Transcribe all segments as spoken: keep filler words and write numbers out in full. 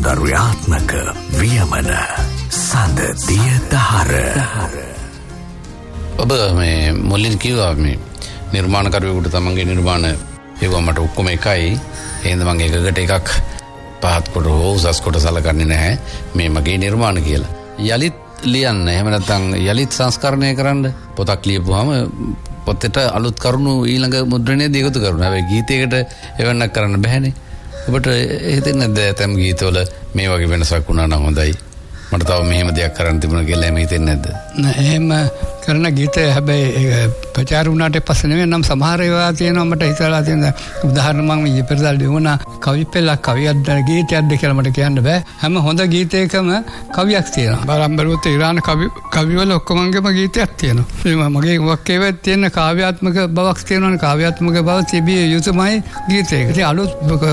සෞන්දර්යාත්මක වියමන සඳ දිය දහර. ඔබ මේ මුලින් කිව්වා මේ නිර්මාණකරුවෙකුට තමන්ගේ නිර්මාණ ඒවා මට ඔක්කොම එකයි. එහෙනම් මම එකකට එකක් පහත් කොට හෝ උසස් කොට සලකන්නේ නැහැ මේ මගේ නිර්මාණ කියලා. යලිත් ලියන්න එහෙම නැත්නම් යලිත් සංස්කරණය කරන්න පොතක් ලියපුවාම පොතේට අලුත් කරුණු ඊළඟ මුද්‍රණයේදී එකතු කරනවා. හැබැයි ගීතයකට එවන්නක් කරන්න බෑනේ. ඔබට හිතෙන්නේ නැද්ද ඇතම් ගීතවල මේ වගේ වෙනසක් වුණා නම් හොඳයි. මට තව මෙහෙම දෙයක් කරන්න තිබුණා කියලා එහෙම හිතෙන්නේ නැද්ද? නෑ එහෙම කරන ගීත හැබැයි ප්‍රචාර වුණාට පස්සේ නෙවෙයි නම් සමහර ඒවා තියෙනවා මට හිතලා තියෙන උදාහරණ මම ඊපෙරදා ලියුණා කවි පෙළක් කවියක්ද ගීතයක්ද කියලා මට කියන්න බෑ. හැම හොඳ ගීතයකම කවියක් තියෙනවා. බලන් බලුවොත් ඉරාන කවි කවිවල ඔක්කොමංගෙම ගීතයක් තියෙනවා. මගේ වක්කේවත් තියෙන කාව්‍යාත්මක බවක් තියෙනවනේ. කාව්‍යාත්මක බව තිබිය යුතුමයි ගීතයක. ඉතින් අලුත්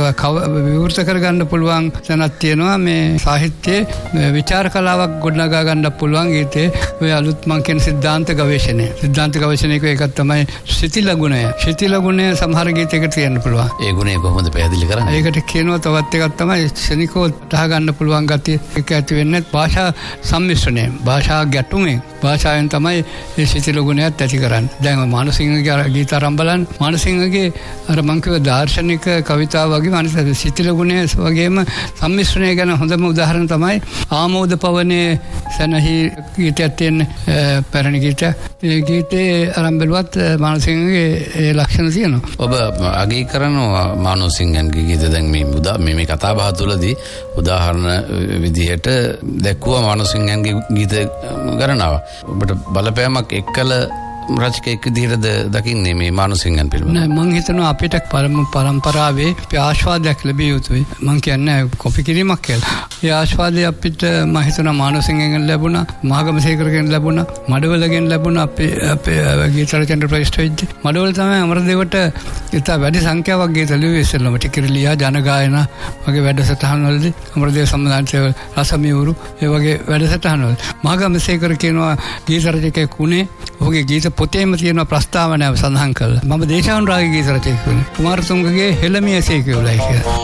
විවෘත කරගන්න පුළුවන් තැනක් තියෙනවා මේ සාහිත්‍යයේ විචාර කලාවක් ගොඩනගා ගන්න පුළුවන් ගීතේ. ඔය අලුත් මං කියන සිද්ධාන්ත ගවේෂණය. සිද්ධාන්ත ගවේෂණයක එකක් තමයි ශිතිල ගුණය. ශිතිල ගුණය සමහර ගීතයකට තියෙන්න පුළුවන්. ඒ ගුණය කොහොමද පැහැදිලි කරන්නේ? ඒකට කියනවා තවත් එකක් තමයි ශනිකව තහ ගන්න පුළුවන් ගතිය. ඒක ඇති වෙන්නේ භාෂා සම්මිශ්‍රණය. භාෂා ගැටුමේ භාෂාවෙන් තමයි මේ ශිතිල ගුණයත් ඇති කරන්නේ. දැන් මානසිංහගේ ගීත ආරම්භ බලන්න. මානසිංහගේ අර මං කිව්ව දාර්ශනික කවිතාව වගේ මානසික ශිතිල ගුණය වගේම සම්මිශ්‍රණය ගැන හොඳම උදාහරණ තමයි ආමෝද පවනේ සනහි ගීතයක් තියෙන පැරණි ගීතයක්. ඒ ගීතේ ආරම්භ බලුවත් මානසිංහගේ ඒ ලක්ෂණ තියෙනවා. ඔබ අගය කරනවා මානසිංහගේ ගීත දැන් මේ උදා මේ මේ කතා බහ තුළදී උදාහරණ විදිහට දැක්වුවා මානසිංහගේ ගීත ගණනාව. ඔබට බලපෑමක් එක්කල රචකයෙක් විදිහටද දකින්නේ මේ මානසිංහන් පිළිබඳව? නෑ මං හිතනවා අපිට පරම්පරාවේ ආස්වාදයක් ලැබිය යුතුයි. මං කියන්නේ කොපි කිරීමක් කියලා. ඒ ආස්වාදය අපිට මම හිතනවා මානසිංහන් ලැබුණා, මහගමසේකරගෙන් ලැබුණා, මඩවලගෙන් ලැබුණා. අපේ අපේ ගීත රචන ප්‍රතිෂ්ඨ වෙච්ච මඩවල තමයි අමරදේවට ඉතා වැඩි සංඛ්‍යාවක් ගීත ලියුවේ ඉස්සෙල්ලාම ටිකිරිලියා ජනගායනා වගේ වැඩසටහන් වලදී අමරදේව සම්මානයේ රසමියුරු ඒ වගේ වැඩසටහන් වල මහගමසේකර කියනවා ගීත රචකයෙක් උනේ ඔහුගේ ගීත පොතේම තියෙන ප්‍රස්තාවනාව සඳහන් කළා. මම දේශානුරාගී ගීත රචකයෙක් වුණා. කුමාරතුංගගේ හෙළමියසේ කියලායි කියලා.